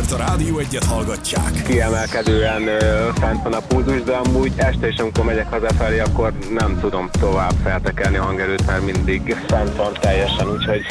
mert a Rádió Egyet hallgatják. Kiemelkedően fent van a pulzus, de amúgy este is, amikor megyek hazafelé, akkor nem tudom tovább feltekelni a hangerőt, mert mindig fent van teljesen, úgyhogy